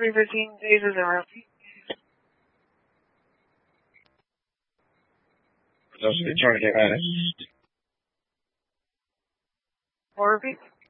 3:15 days is around. Just trying to get vanished. Or repeat.